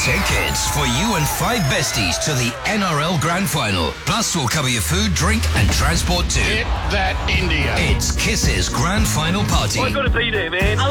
Tickets for you and 5 besties to the NRL Grand Final. Plus, we'll cover your food, drink and transport too. Hit that India. It's Kiss's Grand Final Party. I've got to be there, man.